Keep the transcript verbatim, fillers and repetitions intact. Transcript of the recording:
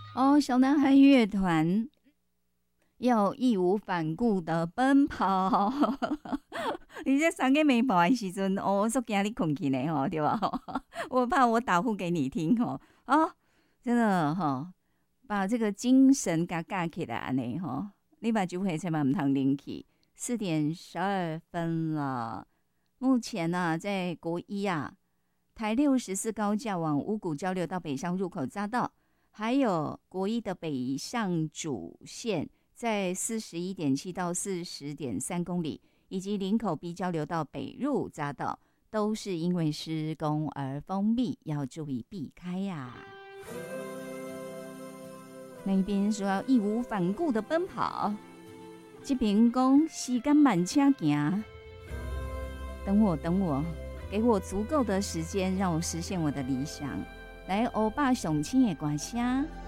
哦，小男孩乐团要义无反顾的奔跑。你这三个没跑的时阵，哦，我说惊你困去呢，吼，对吧？我怕我打呼给你听，吼，啊，真的哈，把这个精神给架起来安尼吼，你把酒会千万唔通啉去。四点十二分了，目前呢、啊，在国一啊，台六十四高架往五股交流道北上入口匝道，还有国一的北上主线，在四十一点七到四十点三公里，以及林口 B 交流道北入匝道，都是因为施工而封闭，要注意避开呀、啊。那边说要义无反顾的奔跑，这边讲时间慢车行，等我，等我，给我足够的时间，让我实现我的理想。来，欧巴雄青的歌声。